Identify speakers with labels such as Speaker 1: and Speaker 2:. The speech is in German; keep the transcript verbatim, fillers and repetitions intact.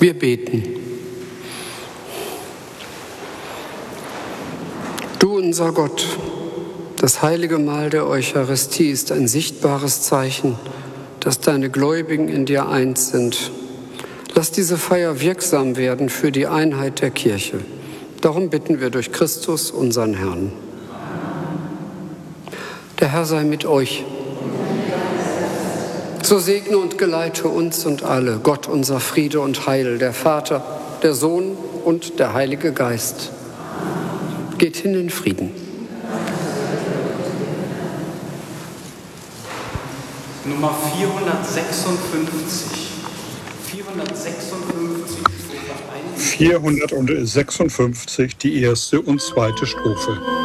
Speaker 1: Wir beten. Du, unser Gott, das heilige Mahl der Eucharistie ist ein sichtbares Zeichen, dass deine Gläubigen in dir eins sind. Lass diese Feier wirksam werden für die Einheit der Kirche. Darum bitten wir durch Christus, unseren Herrn. Der Herr sei mit euch. So segne und geleite uns und alle, Gott unser Friede und Heil, der Vater, der Sohn und der Heilige Geist. Geht hin in Frieden.
Speaker 2: Nummer vierhundertsechsundfünfzig. vierhundertsechsundfünfzig.
Speaker 3: vierhundertsechsundfünfzig, die erste und zweite Strophe.